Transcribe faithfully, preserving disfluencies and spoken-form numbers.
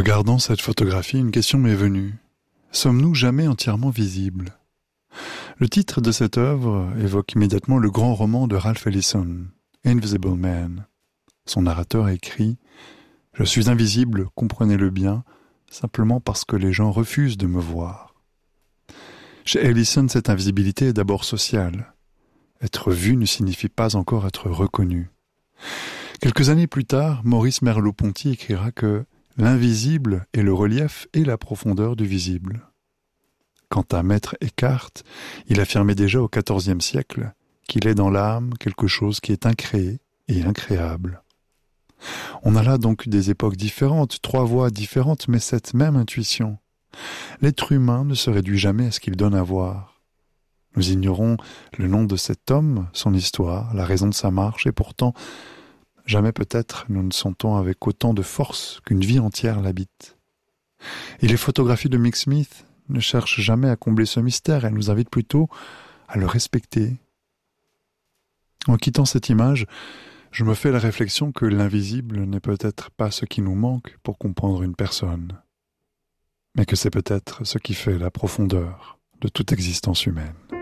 regardant cette photographie, une question m'est venue. Sommes-nous jamais entièrement visibles ? Le titre de cette œuvre évoque immédiatement le grand roman de Ralph Ellison, Invisible Man. Son narrateur écrit « Je suis invisible, comprenez-le bien, simplement parce que les gens refusent de me voir. » Chez Ellison, cette invisibilité est d'abord sociale. Être vu ne signifie pas encore être reconnu. Quelques années plus tard, Maurice Merleau-Ponty écrira que l'invisible est le relief et la profondeur du visible. Quant à Maître Eckhart, il affirmait déjà au quatorzième siècle qu'il est dans l'âme quelque chose qui est incréé et incréable. On a là donc des époques différentes, trois voies différentes, mais cette même intuition. L'être humain ne se réduit jamais à ce qu'il donne à voir. Nous ignorons le nom de cet homme, son histoire, la raison de sa marche, et pourtant, jamais peut-être nous ne sentons avec autant de force qu'une vie entière l'habite. Et les photographies de Mick Smith ne cherchent jamais à combler ce mystère, elles nous invitent plutôt à le respecter. En quittant cette image, je me fais la réflexion que l'invisible n'est peut-être pas ce qui nous manque pour comprendre une personne, mais que c'est peut-être ce qui fait la profondeur de toute existence humaine.